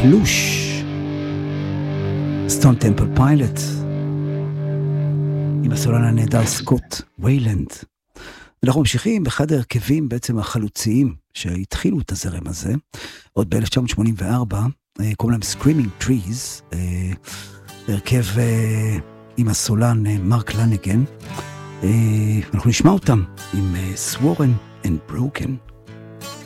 קלוש, סטון טמפל פיילוט, עם הסולן הנהדר סקוט ויילנד. אנחנו ממשיכים באחד ההרכבים בעצם החלוציים שהתחילו את הזרם הזה, עוד ב-1984, קוראים להם Screaming Trees, הרכב עם הסולן מרק לניגן. אנחנו נשמע אותם עם Sworn and Broken.